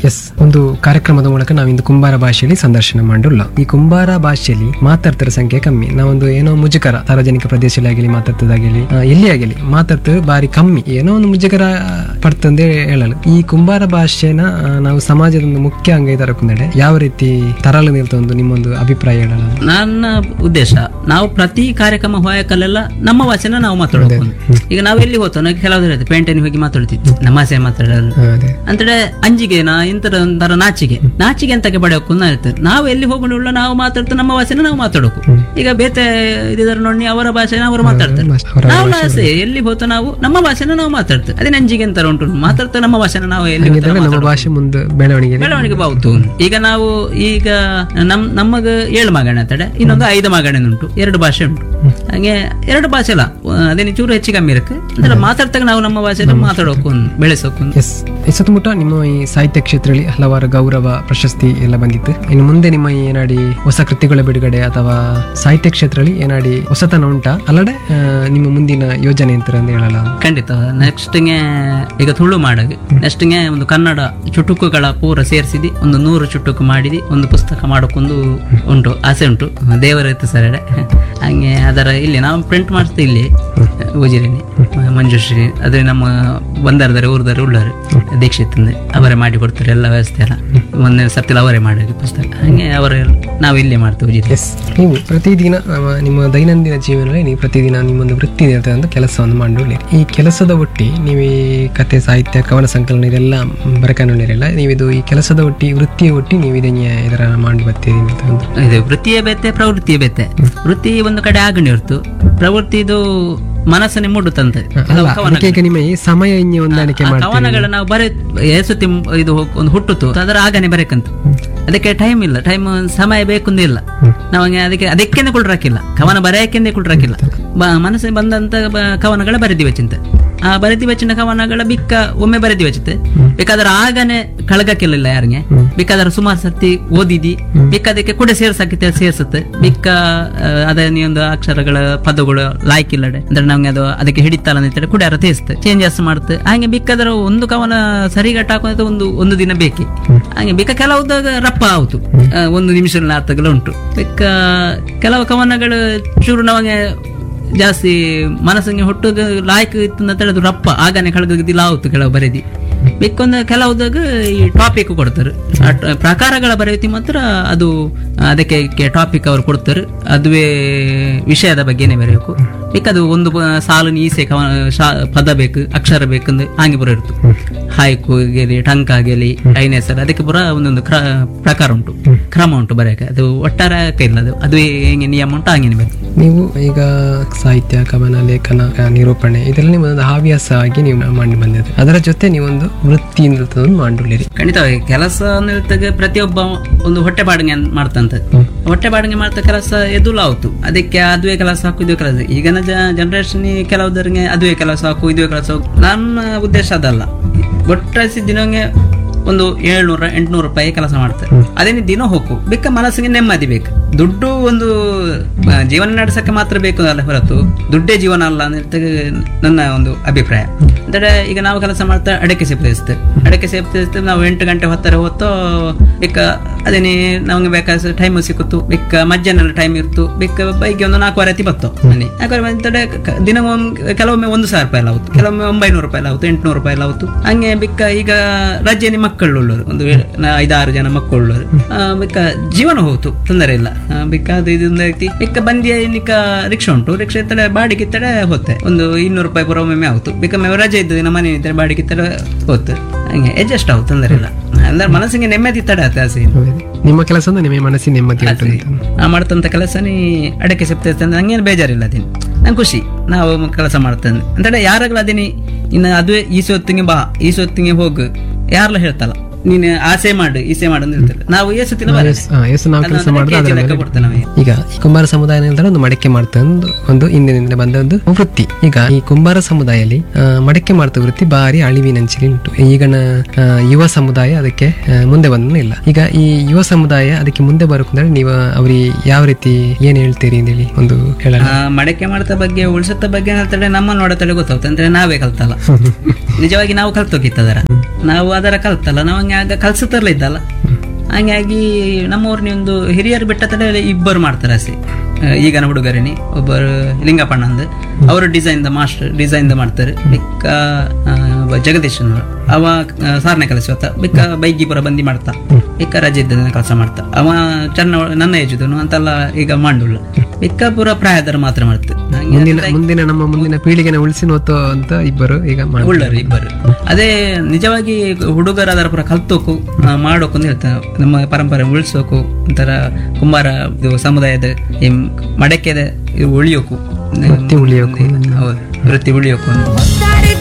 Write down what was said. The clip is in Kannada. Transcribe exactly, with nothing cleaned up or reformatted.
ಎಸ್, ಒಂದು ಕಾರ್ಯಕ್ರಮದ ಮೂಲಕ ನಾವಿಂದು ಕುಂಬಾರ ಭಾಷೆಯಲ್ಲಿ ಸಂದರ್ಶನ ಮಾಡುಲ್ಲ. ಈ ಕುಂಬಾರ ಭಾಷೆಯಲ್ಲಿ ಮಾತಾಡ್ತರ ಸಂಖ್ಯೆ ಕಮ್ಮಿ. ನಾವೊಂದು ಏನೋ ಮುಜುಗರ ಸಾರ್ವಜನಿಕ ಪ್ರದೇಶದಲ್ಲಿ ಆಗಲಿ ಮಾತಾಡ್ತದಾಗಲಿ ಎಲ್ಲಿ ಆಗಲಿ ಮಾತಾಡ್ತ ಬಾರಿ ಕಮ್ಮಿ, ಏನೋ ಒಂದು ಮುಜುಗರ ಪಡ್ತಂದೇ ಹೇಳಲು. ಈ ಕುಂಬಾರ ಭಾಷೆನ ಆ, ನಾವು ಸಮಾಜದ ಒಂದು ಮುಖ್ಯ ಅಂಗ ತರಕೊಂಡೆ ಯಾವ ರೀತಿ ತರಲು ನಿಲ್ತ ಒಂದು ನಿಮ್ಮೊಂದು ಅಭಿಪ್ರಾಯ ಹೇಳಲ್ಲ. ನನ್ನ ಉದ್ದೇಶ ನಾವು ಪ್ರತಿ ಕಾರ್ಯಕ್ರಮ ಹೋಯಕಲ್ಲೆಲ್ಲ ನಮ್ಮ ಭಾಷೆನ ನಾವು ಮಾತಾಡೋದು. ಈಗ ನಾವು ಎಲ್ಲಿ ಹೋಗ್ತೋ ನಾವು ಕೆಲವರು ಪೇಂಟೆನ್ ಹೋಗಿ ಮಾತಾಡ್ತಿದ್ವಿ ನಮ್ಮ ಭಾಷೆ ಮಾತಾಡೋದು ಅಂತೇಳಿ ಅಂಜಿಗೆನಾ ಇಂತರ ಒಂಥರ ನಾಚಿಗೆ ನಾಚಿಗೆ ಅಂತಕ್ಕೆ ಪಡೆಯೋಕು ಇರ್ತದೆ. ನಾವು ಎಲ್ಲಿ ಹೋಗೋಣ ನಾವು ಮಾತಾಡ್ತಾ ನಮ್ಮ ಭಾಷೆನ ನಾವು ಮಾತಾಡೋಕು. ಈಗ ಬೇತೆ ಇದಾರೆ ನೋಡಿ ಅವರ ಭಾಷೆನ ಅವರು ಮಾತಾಡ್ತಾರೆ, ನಾವು ಭಾಷೆ ಎಲ್ಲಿ ಹೋಗ್ತೋ ನಾವು ನಮ್ಮ ಭಾಷೆನ ನಾವು ಮಾತಾಡ್ತೇವೆ. ಅದೇ ಅಂಜಿಗೆ ಅಂತ ಉಂಟು ಮಾತಾಡ್ತಾ ನಮ್ಮ ಭಾಷೆನ ನಾವು ಎಲ್ಲಿ ನಮ್ಮ ಭಾಷೆ ಮುಂದೆ ಬೆಳವಣಿಗೆ ಬೆಳವಣಿಗೆ ಬಾವುತು. ಈಗ ನಾವು ಈಗ ನಮ್ ನಮಗ ಏಳು ಮಗಣ ಅಂತೇಳಿ ಇನ್ನೊಂದು ಐದು ಮಗಣ ಉಂಟು, ಎರಡು ಭಾಷೆ ಉಂಟು. ಹಂಗೆ ಎರಡು ಭಾಷೆ ಅಲ್ಲ ಅದೇನು ಚೂರು ಹೆಚ್ಚು ಕಮ್ಮಿ ಇರಕ್ಕೆ ಅಂದ್ರೆ ಮಾತಾಡ್ತಾಗ ನಾವು ನಮ್ಮ ಭಾಷೆ ಮಾತಾಡೋಕು ಬೆಳೆಸೋಕು. ಎಸ್, ಸುತ್ತಮುತ್ತ ನಿಮ್ಮ ಈ ಸಾಹಿತ್ಯ ಕ್ಷೇತ್ರದಲ್ಲಿ ಹಲವಾರು ಗೌರವ ಪ್ರಶಸ್ತಿ ಎಲ್ಲ ಬಂದಿತ್ತು. ಇನ್ನು ಮುಂದೆ ನಿಮ್ಮ ಈ ಏನಾಡಿ ಹೊಸ ಕೃತಿಗಳ ಬಿಡುಗಡೆ ಅಥವಾ ಸಾಹಿತ್ಯ ಕ್ಷೇತ್ರದಲ್ಲಿ ಏನಾಡಿ ಹೊಸತನ ಉಂಟಾ ಅಲ್ಲಡೆ ನಿಮ್ಮ ಮುಂದಿನ ಯೋಜನೆ ಅಂತ ಹೇಳಲ್ಲ? ಖಂಡಿತ. ನೆಕ್ಸ್ಟ್ ಗೆ ಈಗ ತುಳು ಮಾಡಗೆ ನೆಕ್ಸ್ಟ್ ಗೆ ಒಂದು ಕನ್ನಡ ಚುಟುಕುಗಳ ಪೂರ ಸೇರಿಸಿದಿ ಒಂದು ನೂರು ಚುಟುಕು ಮಾಡಿದಿ ಒಂದು ಪುಸ್ತಕ ಮಾಡೋಕೊಂದು ಉಂಟು, ಆಸೆ ಉಂಟು. ದೇವರ ಇತ್ತು ಸರ್ ಹಂಗೆ ಅದರ ಇಲ್ಲಿ ನಾವು ಪ್ರಿಂಟ್ ಮಾಡ್ತೀವಿ ಇಲ್ಲಿ ಉಜಿರಿನಿ ಮಂಜುಶ್ರೀ ಅದೇ ನಮ್ಮ ಬಂದಾರದಾರೆ ಊರ್ದಾರೆ ಉಳ್ಳಾರೆ ದೀಕ್ಷಿತ್ ಅವರೇ ಮಾಡಿ ಕೊಡ್ತಾರೆ ಎಲ್ಲ ವ್ಯವಸ್ಥೆ ಎಲ್ಲ. ಮೊನ್ನೆ ಸರ್ತಿಲ್ ಅವರೇ ಮಾಡಿದ್ರು ಪುಸ್ತಕ. ಹಂಗೆ ಅವರೇ ನಾವು ಇಲ್ಲೇ ಮಾಡ್ತೇವೆ ಉಜಿರಿ. ನೀವು ಪ್ರತಿದಿನ ನಿಮ್ಮ ದೈನಂದಿನ ಜೀವನದಲ್ಲಿ ನೀವು ಪ್ರತಿದಿನ ನಿಮ್ಮೊಂದು ವೃತ್ತಿ ಒಂದು ಕೆಲಸವನ್ನು ಮಾಡಿ ಈ ಕೆಲಸದ ಒಟ್ಟಿ ನೀವು ಈ ಕತೆ ಸಾಹಿತ್ಯ ಕವನ ಸಂಕಲನ ಇದೆಲ್ಲ ಬರಕನಲ್ಲ ನೀವಿದು ಈ ಕೆಲಸದ ಒಟ್ಟಿ ವೃತ್ತಿಯ ಒಟ್ಟಿ ನೀವು ಇದನ್ನ ಇದರ ಮಾಡಿ ಬರ್ತೀರಿ ಅಂತ ಒಂದು ಇದು ವೃತ್ತಿಯೇ ಬೇತೆ ಪ್ರವೃತ್ತಿಯೇ ಬೇತೆ. ವೃತ್ತಿ ಒಂದು ಕಡೆ ಆಗಣಿ ಹೊರತು ಪ್ರವೃತ್ತಿ ಇದು ಮನಸ್ಸನ್ನೇ ಮೂಡುತ್ತಂತೆ. ನಿಮ್ಮ ಈ ಸಮಯ ಹೊಂದಾಣಿಕೆ ಕವನಗಳ ನಾವು ಬರೀ ಏಸುತ್ತಿ ಇದು ಒಂದು ಹುಟ್ಟುತ್ತು ಅದರ ಆಗನೆ ಬರಕಂತ ಅದಕ್ಕೆ ಟೈಮ್ ಇಲ್ಲ, ಟೈಮ್ ಸಮಯ ಬೇಕಂದಿಲ್ಲ. ನಾವಂಗೆ ಅದಕ್ಕೆ ಅದಕ್ಕೆಂದೇ ಕುಳ್ರಾಕಿಲ್ಲ, ಕವನ ಬರೆಯಕ್ಕೆಂದೇ ಕುಳ್ರಾಕಿಲ್ಲ. ಮನಸ್ಸಿಗೆ ಬಂದಂತ ಕವನಗಳ ಬರೆದಿವೆ ಚಿಂತೆ ಆ ಬರೆದಿ ವಚಿನ ಕವನಗಳ ಬಿಕ್ಕ ಒಮ್ಮೆ ಬರೆದಿ ವಚತೆ ಬೇಕಾದ್ರೆ ಆಗನೆ ಕಳಗಕ್ಕಿಲ್ಲ ಯಾರಿಗೆ ಬೇಕಾದ್ರೆ ಸುಮಾರು ಸರ್ತಿ ಓದಿದಿ ಬೇಕಾದಕ್ಕೆ ಕೂಡ ಸೇರ್ಸಕ್ಕೆ ಸೇರ್ಸುತ್ತೆ ಬಿಕ್ಕ ಅದೇ ಒಂದು ಅಕ್ಷರಗಳ ಪದಗಳು ಲಾಯ್ಕಿಲ್ಲಡೆ ಅಂದ್ರೆ ನಮ್ಗೆ ಅದು ಅದಕ್ಕೆ ಹಿಡಿತಲ್ಲ ಅಂತೇಳಿ ಕೂಡ ಯಾರ ತೇಸ್ತೆ ಚೇಂಜಸ್ ಮಾಡುತ್ತೆ. ಹಾಗೆ ಬೇಕಾದ್ರೆ ಒಂದು ಕವನ ಸರಿಗಟ್ಟ ಹಾಕೋದು ಒಂದು ಒಂದು ದಿನ ಬೇಕಿ. ಹಾಗೆ ಬೇಕಾ ಕೆಲವುದಾಗ ರಪ್ಪ ಆಯ್ತು ಒಂದು ನಿಮಿಷ ಅರ್ಥಗಳು ಉಂಟು. ಬೇಕಾ ಕೆಲವು ಕವನಗಳು ಚೂರು ನಮಗೆ ಜಾಸ್ತಿ ಮನಸ್ಸಿಗೆ ಹುಟ್ಟುಗ ಲಾಯ್ಕ್ ಇತ್ತು ಅಂತ ಹೇಳಿದ್ರು ರಪ್ಪ ಆಗನೆ ಕಳಗದಿಲ್ಲ ಆವತ್ತು ಕೆಲವು ಬರೆದಿ ಬೇಕೊಂದು ಕೆಲವುದಾಗ ಈ ಟಾಪಿಕ್ ಕೊಡ್ತಾರೆ. ಪ್ರಕಾರಗಳ ಬರೆಯುತ್ತಿ ಮಾತ್ರ ಅದು ಅದಕ್ಕೆ ಟಾಪಿಕ್ ಅವ್ರು ಕೊಡ್ತಾರೆ, ಅದುವೇ ವಿಷಯದ ಬಗ್ಗೆನೇ ಬರೆಯಬೇಕು. ಬೇಕದು ಒಂದು ಸಾಲು ಈಸೆ ಪದ ಬೇಕು ಅಕ್ಷರ ಬೇಕಂದ್ರೆ ಹಾಗೆ ಬರೋ ಇರ್ತು. ಹಾಯ್ಕು ಗೆಲಿ ಟಂಕ ಗೆಲಿ ಐನೆಸರ್ ಅದಕ್ಕೆ ಬರ ಒಂದೊಂದು ಪ್ರಕಾರ ಉಂಟು, ಕ್ರಮ ಉಂಟು ಬರೆಯಕ್ಕೆ. ಅದು ಒಟ್ಟಾರೆ ಇಲ್ಲ, ಅದು ಅದುವೇ ಹೆಂಗೆ ನಿಯಮ ಉಂಟು ಹಂಗೇನೆ ಬೇಕು. ನೀವು ಈಗ ಸಾಹಿತ್ಯ ಕವನ ಲೇಖನ ನಿರೂಪಣೆ ಇದೆಲ್ಲ ನಿಮ್ಮೊಂದು ಹವ್ಯಾಸ ಆಗಿ ನೀವು ಮಾಡಿ ಬಂದಿದೆ, ಅದರ ಜೊತೆ ನೀವೊಂದು ವೃತ್ತಿ ಮಾಡಿರಿ. ಖಂಡಿತವಾಗಿ ಕೆಲಸ ನಿಲ್ತಾಗ ಪ್ರತಿಯೊಬ್ಬ ಒಂದು ಹೊಟ್ಟೆ ಬಾಡಿಗೆ ಮಾಡ್ತಂತ ಹೊಟ್ಟೆ ಬಾಡಿಗೆ ಮಾಡ್ತಾ ಕೆಲಸ ಎದುಲ ಆಯ್ತು ಅದಕ್ಕೆ ಅದುವೇ ಕೆಲಸ ಹಾಕು ಇದುವೇ ಕೆಲಸ. ಈಗಿನ ಜನರೇಷನ್ ಕೆಲವುದರಿಗೆ ಅದುವೇ ಕೆಲಸ ಹಾಕು ಇದುವೇ ಕೆಲಸ ಹಾಕು. ನನ್ನ ಉದ್ದೇಶ ಅದಲ್ಲ. ಒಟ್ಟಾಸಿ ದಿನಂಗೆ ಒಂದು ಏಳ್ನೂರ ಎಂಟ್ನೂರು ರೂಪಾಯಿ ಕೆಲಸ ಮಾಡ್ತಾರೆ, ಅದೇನು ದಿನ ಹೋಗು ಬೇಕ ಮನಸ್ಸಿಗೆ ನೆಮ್ಮದಿ ಬೇಕು. ದುಡ್ಡು ಒಂದು ಜೀವನ ನಡೆಸಕ್ಕೆ ಮಾತ್ರ ಬೇಕು ಅಲ್ಲ ಹೊರತು ದುಡ್ಡೇ ಜೀವನ ಅಲ್ಲ ಅಂತ ನನ್ನ ಒಂದು ಅಭಿಪ್ರಾಯ. ಅಂದ್ರೆ ಈಗ ನಾವು ಕೆಲಸ ಮಾಡ್ತಾ ಅಡಕೆ ಸೇಪ್ತೇವೆ ಅಡಕೆ ಸೇಪ್ತೇವೆ ನಾವು ಎಂಟು ಗಂಟೆ ಹೊತ್ತಾರೆ ಹೊತ್ತು ಬೇಕ ಅದೇನೇ ನಮ್ಗೆ ಬೇಕಾದ ಟೈಮ್ ಸಿಕ್ಕಿತ್ತು, ಬೇಕ ಮಧ್ಯಾಹ್ನ ಟೈಮ್ ಇರ್ತು, ಬೇಕ ಬೈಗೆ ಒಂದು ನಾಲ್ಕುವರೆ ಅತಿ ಬತ್ತು ಮನೆ ಯಾಕಂದ್ರೆ ದಿನ ಕೆಲವೊಮ್ಮೆ ಒಂದು ಸಾವಿರ ರೂಪಾಯಿ ಎಲ್ಲ ಆಗುತ್ತೆ, ಕೆಲವೊಮ್ಮೆ ಒಂಬೈನೂರು ರೂಪಾಯಿ ಎಲ್ಲ ಆಗುತ್ತೆ, ಎಂಟುನೂರು ರೂಪಾಯಿ ಎಲ್ಲ ಆಗುತ್ತೆ. ಹಂಗೆ ಬಿಕ್ಕ ಈಗ ರಜೆನಿ ಮಕ್ಕಳು ಉಳ್ಳವರು ಒಂದು ಐದಾರು ಜನ ಮಕ್ಕಳು ಉಳ್ಳವರು ಬಿಕ್ಕ ಜೀವನ ಹೋಯ್ತು ತೊಂದರೆ ಇಲ್ಲ. ಬಿಕ್ಕ ಅದು ಇದೊಂದು ಐತಿ ಬಿಕ್ಕ ಬಂದಿಯ ನಿಕ್ಕ ರಿಕ್ಷಾ ಉಂಟು, ರಿಕ್ಷಾ ಇತ್ತಡೆ ಬಾಡಿಗೆ ಇತ್ತಡೆ ಹೋಗ್ತೆ ಒಂದು ಇನ್ನೂರು ರೂಪಾಯಿ ಬರೋಮೆ ಆಯ್ತು. ಬಿಕ್ಕ ರಜೆ ಇದ್ದು ನಮ್ಮ ಮನೆ ಇದ್ದರೆ ಬಾಡಿಗೆ ಇತ್ತಡೆ ಹೋಗ್ತು. ಹಂಗೆ ಅಡ್ಜಸ್ಟ್ ಆಗುತ್ತೆ ತೊಂದರೆ ಇಲ್ಲ. ಅಂದ್ರೆ ಮನಸ್ಸಿಗೆ ನೆಮ್ಮದಿ ತಡೆ ಆತ ಆಸೆ. ನಿಮ್ಮ ಕೆಲಸ ನಿಮ್ಮ ಮನಸ್ಸಿಗೆ ನೆಮ್ಮದಿ ನಾ ಮಾಡ್ತಂತ ಕೆಲಸನೇ ಅಡಕೆ ಸಿಗ್ತೈತೆ ಅಂದ್ರೆ ನಂಗೇನು ಬೇಜಾರಿಲ್ಲ. ಅದೇನು ನಂಗೆ ಖುಷಿ ನಾವು ಕೆಲಸ ಮಾಡ್ತೇನೆ ಅಂದ್ರೆ ಯಾರಾಗಲೂ ಅದೇನಿ ಇನ್ನು ಅದುವೇ ಈ ಸೊತ್ತಿಗೆ ಬಾ ಈ ಸೊತ್ತಿಗೆ ಹೋಗು ಯಾರಲ್ಲ ಹೇಳ್ತಲ್ಲ ನೀನು ಆಸೆ ಮಾಡು ಈಸೆ ಮಾಡು ಅಂತ ಹೇಳ್ತಾರೆ. ನಾವು ಈಗ ಈ ಕುಂಬಾರ ಸಮುದಾಯ ಒಂದು ಮಡಕೆ ಮಾಡ್ತಾ ಒಂದು ಹಿಂದಿನಿಂದ ಬಂದ ಒಂದು ವೃತ್ತಿ. ಈಗ ಈ ಕುಂಬಾರ ಸಮುದಾಯದಲ್ಲಿ ಮಡಕೆ ಮಾಡ್ತಾ ವೃತ್ತಿ ಬಾರಿ ಅಳಿವಿನಂಚಿನಲ್ಲಿ ಉಂಟು. ಈಗಿನ ಯುವ ಸಮುದಾಯ ಅದಕ್ಕೆ ಮುಂದೆ ಬಂದ ಇಲ್ಲ. ಈಗ ಈ ಯುವ ಸಮುದಾಯ ಅದಕ್ಕೆ ಮುಂದೆ ಬರಕಂದ್ರೆ ನೀವು ಅವ್ರಿಗೆ ಯಾವ ರೀತಿ ಏನ್ ಹೇಳ್ತೀರಿ ಅಂತೇಳಿ ಒಂದು ಹೇಳ. ಮಡಕೆ ಮಾಡ್ತಾ ಬಗ್ಗೆ ಉಳಿಸತ್ತ ಬಗ್ಗೆ ಹೇಳ್ತಾರೆ ನಮ್ಮ ನೋಡತಡೆ ಗೊತ್ತಾಗುತ್ತೆ ಅಂದ್ರೆ ನಾವೇ ಕಲ್ತಲ್ಲ ನಿಜವಾಗಿ ನಾವು ಕಲ್ತೋಗಿತ್ತದರ ನಾವು ಅದರ ಕಲ್ತಲ್ಲ ನಾವು ಹಂಗೆ ಆಗ ಕಲ್ಸತ್ತರ್ಲ ಇದ್ದಲ್ಲ, ಹಂಗಾಗಿ ನಮ್ಮವ್ರನ್ನ ಒಂದು ಹಿರಿಯರು ಬಿಟ್ಟ ತಡೆ ಇಬ್ಬರು ಮಾಡ್ತಾರೆ ಅಷ್ಟೇ. ಈಗನ ಹುಡುಗರೇನಿ ಒಬ್ಬರು ಲಿಂಗಪ್ಪಣ್ಣ ಅಂದ್ ಅವರು design the master design the ಮಾಡ್ತಾರೆ. ಬಿಕ್ಕ ಜಗದೀಶ್ ಅವ ಸಾರನೇ ಕೆಲಸ ಹೊತ್ತ ಬಿಕ್ಕ ಬೈಗಿ ಪುರ ಬಂದಿ ಮಾಡ್ತಾ ಬಿಕ್ಕ ರಜೆ ಇದ್ದ ಕೆಲಸ ಮಾಡ್ತಾ. ಅವ ಚೆನ್ನ ನನ್ನ ಏಜುದನು ಅಂತೆಲ್ಲ ಈಗ ಮಾಡುಲ್ಲ. ಬಿಕ್ಕ ಪುರ ಪ್ರಾಯದರ ಮಾತ್ರ ಮಾಡ್ತಾರೆ. ಮುಂದಿನ ಮುಂದಿನ ನಮ್ಮ ಮುಂದಿನ ಪೀಳಿಗೆನ ಉಳಿಸಿ ನೋತೋ ಅಂತ ಇಬ್ಬರು ಈಗ ಉಳ್ಳರು ಇಬ್ಬರು. ಅದೇ ನಿಜವಾಗಿ ಹುಡುಗರ ಅದರ ಪುರ ಕಲ್ತೋಕು ಮಾಡೋಕು ಅಂತ ಹೇಳ್ತಾರೆ. ನಮ್ಮ ಪರಂಪರೆ ಉಳಿಸೋಕು ಒಂಥರ ಕುಂಬಾರ ಇದು ಸಮುದಾಯದ ಮಡಕೆದ ಉಳಿಯೋಕು ಉಳಿಯೋಕು ಹೌದು ವೃತ್ತಿ ಉಳಿಯೋಕು.